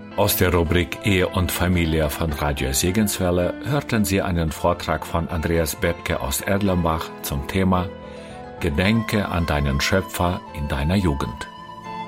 Aus der Rubrik Ehe und Familie von Radio Segenswelle hörten Sie einen Vortrag von Andreas Bethke aus Erlenbach zum Thema Gedenke an deinen Schöpfer in deiner Jugend.